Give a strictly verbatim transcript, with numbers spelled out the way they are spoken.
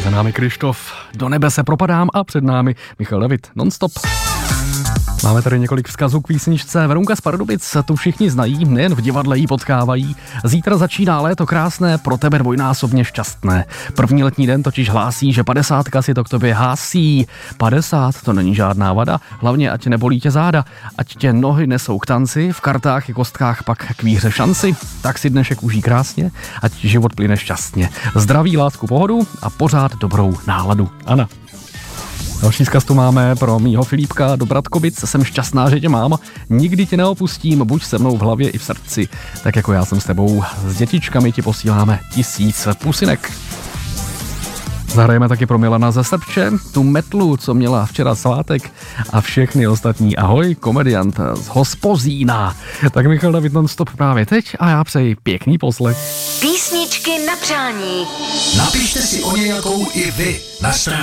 Za námi Krištof, do nebe se propadám a před námi Michal David, nonstop. Máme tady několik vzkazů k písničce. Verunka z Pardubic, tu všichni znají, nejen v divadle jí potkávají. Zítra začíná léto krásné, pro tebe dvojnásobně šťastné. První letní den totiž hlásí, že padesátka si to k tobě hásí. Padesát, to není žádná vada, hlavně ať nebolí tě záda, ať tě nohy nesou k tanci, v kartách i kostkách pak k výhře šanci. Tak si dnešek užij krásně, ať život plyne šťastně. Zdraví, lásku, pohodu a pořád dobrou náladu. Anna. Další vzkaz tu máme pro mýho Filipka do Bratkovic. Jsem šťastná, že tě mám. Nikdy tě neopustím, buď se mnou v hlavě i v srdci. Tak jako já jsem s tebou. S dětičkami ti posíláme tisíc pusinek. Zahrajeme taky pro Milana ze Srbče, tu metlu, co měla včera svátek, a všechny ostatní. Ahoj, komediant z Hospozína. Tak Michal David nonstop právě teď a já přeji pěkný poslech. Písničky na přání. Napište si o nějakou i vy na stránce